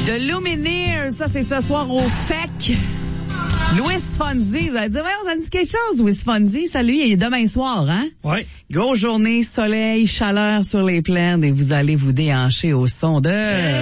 De Lumineers, ça c'est ce soir au FEC. Louis Fonzi, vous allez dire, on a dit quelque chose, Louis Fonzi. Ça, lui, il est demain soir, hein? Oui. Grosse journée, soleil, chaleur sur les plaines et vous allez vous déhancher au son de...